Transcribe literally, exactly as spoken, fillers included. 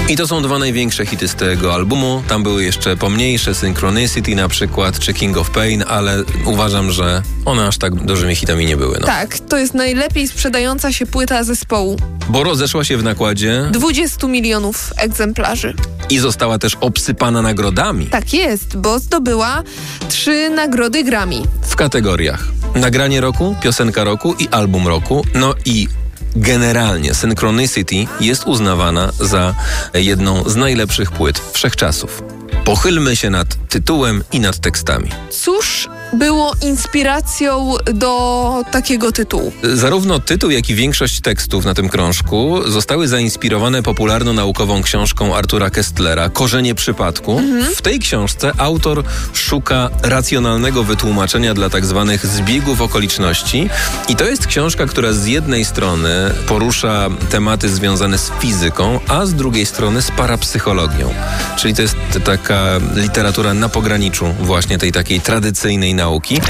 I to są dwa największe hity z tego albumu. Tam były jeszcze pomniejsze, Synchronicity na przykład, czy King of Pain, ale uważam, że one aż tak dużymi hitami nie były. No. Tak, to jest najlepiej sprzedająca się płyta zespołu. Bo rozeszła się w nakładzie dwadzieścia milionów egzemplarzy. i została też obsypana nagrodami. Tak jest, bo zdobyła trzy nagrody Grammy. W kategoriach nagranie roku, piosenka roku i album roku. No i generalnie Synchronicity jest uznawana za jedną z najlepszych płyt wszechczasów. Pochylmy się nad tytułem i nad tekstami. Cóż było inspiracją do takiego tytułu? Zarówno tytuł, jak i większość tekstów na tym krążku zostały zainspirowane popularno-naukową książką Artura Kesslera Korzenie przypadku. Mhm. W tej książce autor szuka racjonalnego wytłumaczenia dla tak zwanych zbiegów okoliczności. I to jest książka, która z jednej strony porusza tematy związane z fizyką, a z drugiej strony z parapsychologią. Czyli to jest taka literatura na pograniczu właśnie tej takiej tradycyjnej nauki.